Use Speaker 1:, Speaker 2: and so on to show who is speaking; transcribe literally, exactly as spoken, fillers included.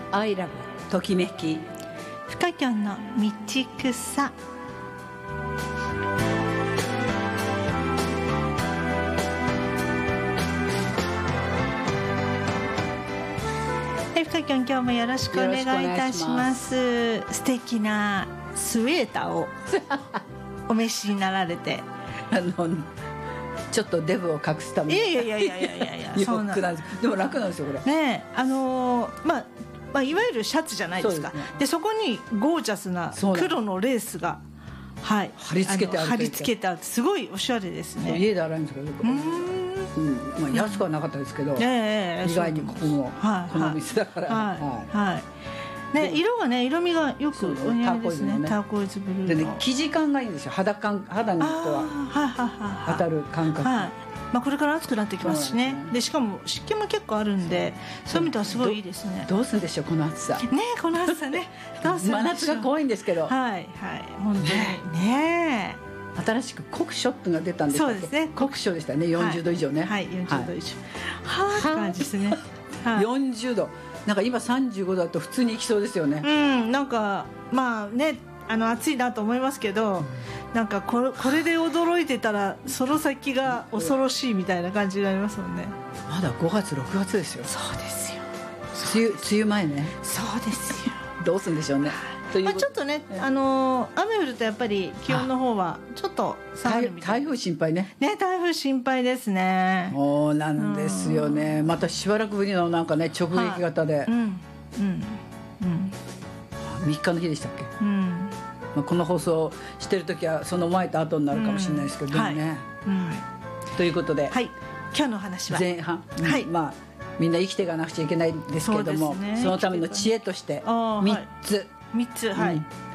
Speaker 1: アイラブときめき
Speaker 2: フカキョンの道草。フカキョン、今日もよろしくお願いいたします。素敵なスウェーターをお召しになられて
Speaker 1: あのちょっとデブを隠すために
Speaker 2: いやいやいやいやいやいや
Speaker 1: 洋服なんです。でも楽なんですよこれ
Speaker 2: ね。あのー、まあまあ、いわゆるシャツじゃないですか。 そ, で、ね、でそこにゴージャスな黒のレースが、はい、
Speaker 1: 貼り付けてある。
Speaker 2: 貼り付けてある。すごいおしゃれですね。
Speaker 1: 家で洗うんですけど、うん、まあ、安くはなかったですけど、うん、えー、意外にここもこの店だから、
Speaker 2: はいはいはいはいね、色がね、色味がよくお似合いですね。ターコイズブルーの
Speaker 1: で、ね、生地感がいいんですよ。肌感、肌にとは当たる感覚、はい、
Speaker 2: まあ、これから暑くなってきますし ね, で, ねでしかも湿気も結構あるんで、そういう意味ではすごいいいですね。
Speaker 1: ど, どうするんでしょうこの暑さ
Speaker 2: ね。この暑さねどうする
Speaker 1: 真夏が怖いんですけど、
Speaker 2: はいはい本当に ね, ね
Speaker 1: 新しく酷暑ってが出たんですけど、
Speaker 2: そうですね、
Speaker 1: 酷暑でしたね。よんじゅうど以上ね。
Speaker 2: はい、はい、よんじゅうど以上、はあ、はあって感じですね、
Speaker 1: はい、よんじゅうど、なんか今さんじゅうごどだと普通に行きそうですよね。
Speaker 2: うん、なんかまあね、あの暑いなと思いますけど、うん、なんかこ れ, これで驚いてたらその先が恐ろしいみたいな感じになりますもんね。
Speaker 1: まだごがつろくがつですよ。
Speaker 2: そうですよ。
Speaker 1: 梅雨、梅雨前ね。
Speaker 2: そうですよ。
Speaker 1: どうするんでしょうね。
Speaker 2: まあ、ちょっとね、あのー、雨降るとやっぱり気温の方はちょっと下がるみたいな。
Speaker 1: 台風心配ね。
Speaker 2: ね、台風心配ですね。
Speaker 1: そうなんですよね。またしばらくぶりのなんかね、直撃型で、はい、うんうんうん、みっかの日でしたっけ、うん、まあ、この放送してる時はその前と後になるかもしれないですけど、うん、でもね、はい、うん、ということで、
Speaker 2: はい、今日の話は
Speaker 1: 前半、はい、まあみんな生きていかなくちゃいけないんですけども、 そ,、ね、そのための知恵としてみっつ、
Speaker 2: みっつ、はい、うん、